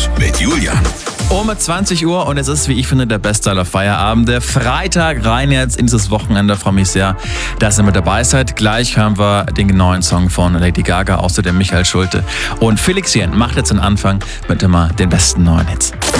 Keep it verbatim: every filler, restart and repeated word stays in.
Hit mit Julian. Um zwanzig Uhr und es ist, wie ich finde, der beste aller Feierabende. Freitag rein jetzt in dieses Wochenende. Freue mich sehr, dass ihr mit dabei seid. Gleich hören wir den neuen Song von Lady Gaga, außerdem Michael Schulte. Und Felix Jähn macht jetzt den Anfang mit immer den besten neuen Hits.